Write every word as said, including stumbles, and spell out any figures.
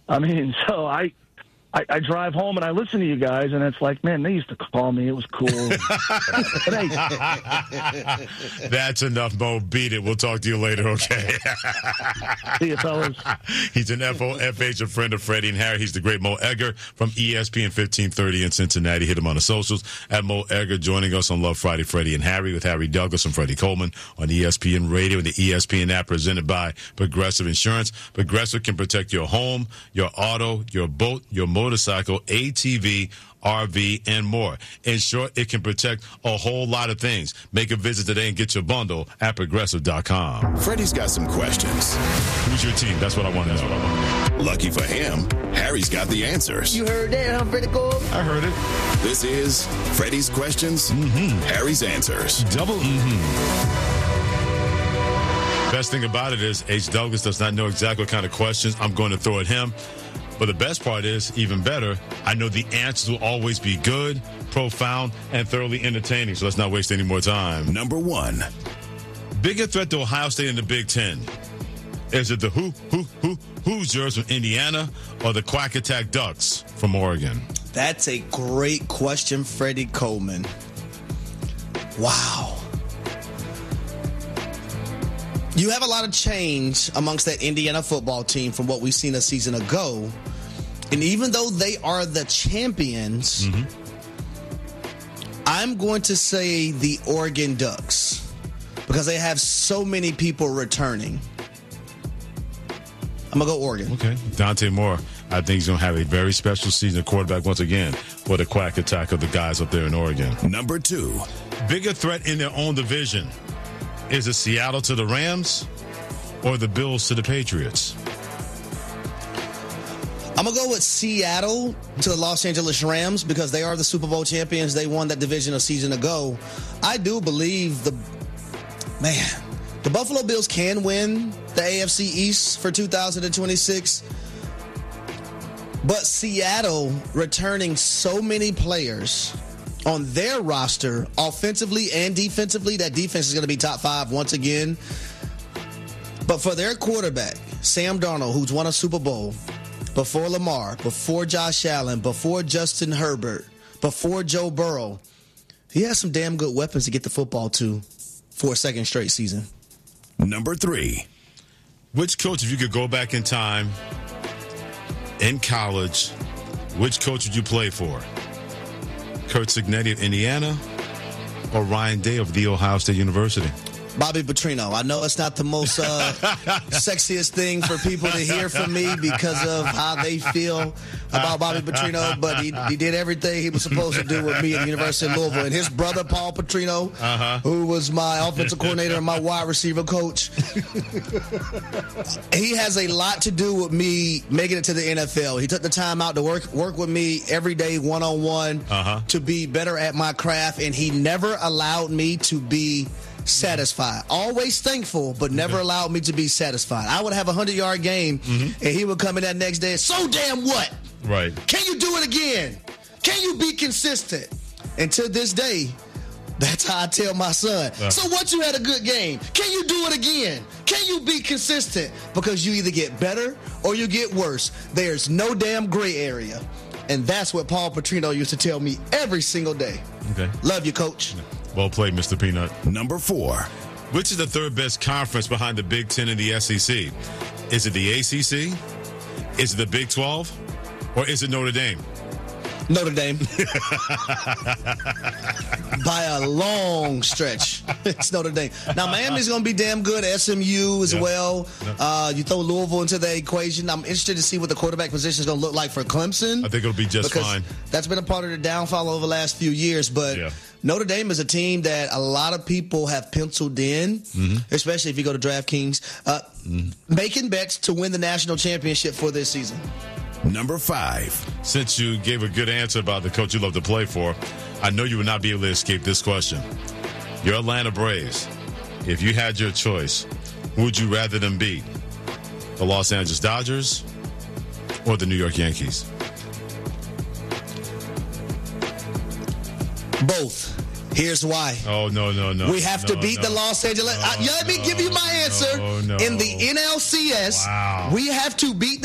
I mean, so I, I, I drive home and I listen to you guys, and it's like, man, they used to call me. It was cool. But hey, that's enough, Mo. Beat it. We'll talk to you later, okay? see you, fellas. He's an F O F H, a friend of Freddie and Harry. He's the great Mo Egger from E S P N fifteen thirty in Cincinnati. Hit him on the socials at Mo Egger, joining us on Love Friday, Freddie and Harry, with Harry Douglas and Freddie Coleman on E S P N Radio and the E S P N app, presented by Progressive Insurance. Progressive can protect your home, your auto, your boat, your motorcycle, A T V, R V, and more. In short, it can protect a whole lot of things. Make a visit today and get your bundle at Progressive dot com. Freddie's got some questions. Who's your team? That's what I want to know. Lucky for him, Harry's got the answers. You heard that, huh, Freddie Cole? I heard it. This is Freddie's Questions, Mm-hmm. Harry's Answers. Double mm-hmm. Best thing about it is H. Douglas does not know exactly what kind of questions I'm going to throw at him. But the best part is, even better, I know the answers will always be good, profound, and thoroughly entertaining. So let's not waste any more time. Number one. Bigger threat to Ohio State in the Big Ten. Is it the who, who, who, Hoosiers from Indiana or the Quack Attack Ducks from Oregon? That's a great question, Freddie Coleman. Wow. You have a lot of change amongst that Indiana football team from what we've seen a season ago. And even though they are the champions, mm-hmm. I'm going to say the Oregon Ducks because they have so many people returning. I'm going to go Oregon. Okay. Dante Moore, I think he's going to have a very special season at quarterback once again for the Quack Attack of the guys up there in Oregon. Number two. Bigger threat in their own division. Is it Seattle to the Rams or the Bills to the Patriots? I'm going to go with Seattle to the Los Angeles Rams because they are the Super Bowl champions. They won that division a season ago. I do believe the, man, the Buffalo Bills can win the A F C East for two thousand twenty-six. But Seattle returning so many players on their roster, offensively and defensively, that defense is going to be top five once again. But for their quarterback, Sam Darnold, who's won a Super Bowl, before Lamar, before Josh Allen, before Justin Herbert, before Joe Burrow, he has some damn good weapons to get the football to for a second straight season. Number three. Which coach, if you could go back in time in college, which coach would you play for? Kurt Cignetti of Indiana or Ryan Day of The Ohio State University? Bobby Petrino. I know it's not the most uh, sexiest thing for people to hear from me because of how they feel about Bobby Petrino, but he, he did everything he was supposed to do with me at the University of Louisville. And his brother, Paul Petrino, uh-huh. who was my offensive coordinator and my wide receiver coach, he has a lot to do with me making it to the N F L. He took the time out to work work with me every day one-on-one uh-huh. to be better at my craft, and he never allowed me to be satisfied. Always thankful, but never allowed me to be satisfied. I would have a hundred-yard game, mm-hmm. and he would come in that next day and, so damn what? Right. Can you do it again? Can you be consistent? And to this day, that's how I tell my son. Uh, so what, you had a good game? Can you do it again? Can you be consistent? Because you either get better or you get worse. There's no damn gray area. And that's what Paul Petrino used to tell me every single day. Okay. Love you, Coach. Well played, Mister Peanut. Number four. Which is the third best conference behind the Big Ten and the S E C? Is it the A C C? Is it the Big twelve? Or is it Notre Dame? Notre Dame. By a long stretch. It's Notre Dame. Now, Miami's going to be damn good. S M U as yep. well. Yep. Uh, you throw Louisville into the equation. I'm interested to see what the quarterback position is going to look like for Clemson. I think it'll be just fine. That's been a part of the downfall over the last few years. But yeah. Notre Dame is a team that a lot of people have penciled in, mm-hmm. especially if you go to DraftKings, uh, mm-hmm. making bets to win the national championship for this season. Number five. Since you gave a good answer about the coach you love to play for, I know you would not be able to escape this question. Your Atlanta Braves, if you had your choice, who would you rather them beat? The Los Angeles Dodgers or the New York Yankees? Both. Here's why. Oh, no, no, no. We have no, to beat no, the Los Angeles. No, uh, let me no, give you my answer. No, no. In the N L C S, wow. we have to beat the